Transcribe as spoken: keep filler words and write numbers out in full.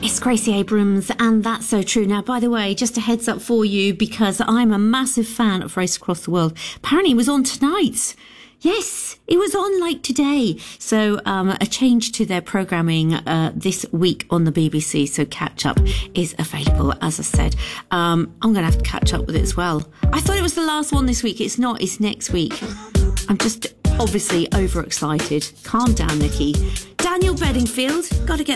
It's Gracie Abrams, and that's so true. Now, by the way, just a heads up for you, because I'm a massive fan of Race Across the World. Apparently, it was on tonight. Yes, it was on like today. So um, a change to their programming uh, this week on the B B C. So catch up is available, as I said. Um, I'm going to have to catch up with it as well. I thought it was the last one this week. It's not. It's next week. I'm just obviously overexcited. Calm down, Nikki. Daniel Bedingfield, got to get